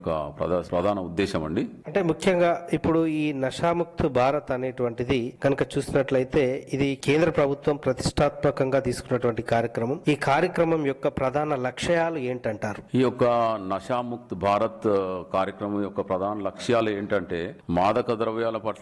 ఒక ప్రధాన ఉద్దేశం అండి. అంటే ముఖ్యంగా ఇప్పుడు ఈ నషాముక్త్ భారత్ అనేటువంటిది కనుక చూసినట్లయితే ఇది కేంద్ర ప్రభుత్వం ప్రతిష్టాత్మకంగా తీసుకున్నటువంటి కార్యక్రమం. ఈ కార్యక్రమం యొక్క ప్రధాన లక్ష్యాలు ఏంటంటారు? ఈ యొక్క నషాముక్త్ భారత్ కార్యక్రమం యొక్క ప్రధాన లక్ష్యాలు ఏంటంటే మాదక ద్రవ్యాల పట్ల